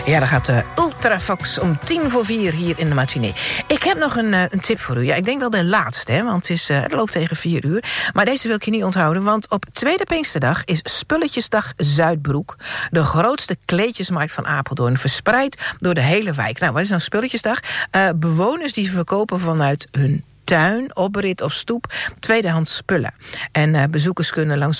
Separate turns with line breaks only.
Ja, dan gaat Ultrafox om 3:10 hier in de matinee. Ik heb nog een tip voor u. Ja, ik denk wel de laatste, hè, want het loopt tegen 4:00. Maar deze wil ik je niet onthouden, want op tweede Pinksterdag is Spulletjesdag Zuidbroek. De grootste kleedjesmarkt van Apeldoorn, verspreid door de hele wijk. Nou, wat is nou Spulletjesdag? Bewoners die verkopen vanuit hun tuin, oprit of stoep tweedehands spullen. En bezoekers kunnen langs